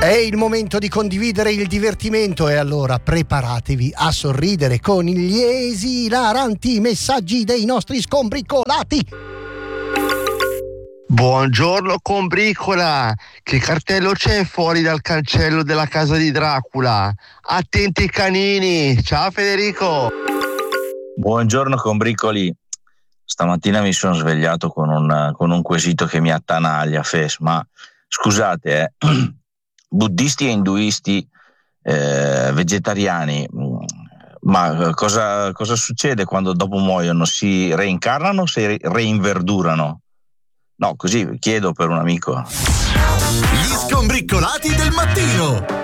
È il momento di condividere il divertimento e allora preparatevi a sorridere con gli esilaranti messaggi dei nostri scombriccolati. Buongiorno combricola, che cartello c'è fuori dal cancello della casa di Dracula? Attenti ai canini, ciao Federico. Buongiorno combricoli, stamattina mi sono svegliato con un quesito che mi attanaglia, Fes, ma scusate, buddisti e induisti, vegetariani, ma cosa succede quando dopo muoiono? Si reincarnano o si reinverdurano? No, così chiedo per un amico. Gli scombriccolati del mattino.